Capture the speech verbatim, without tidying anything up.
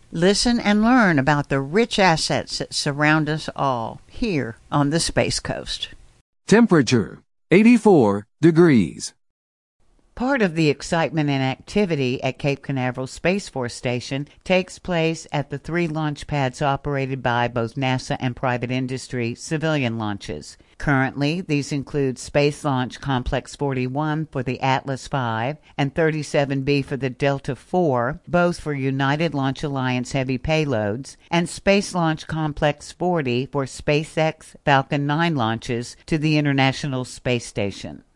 Listen and learn about the rich assets that surround us all here on the Space Coast. Temperature, eighty-four degrees. Part of the excitement and activity at Cape Canaveral Space Force Station takes place at the three launch pads operated by both NASA and private industry civilian launches. Currently, these include Space Launch Complex forty-one for the Atlas five and thirty-seven B for the Delta four, both for United Launch Alliance heavy payloads, and Space Launch Complex forty for SpaceX Falcon nine launches to the International Space Station.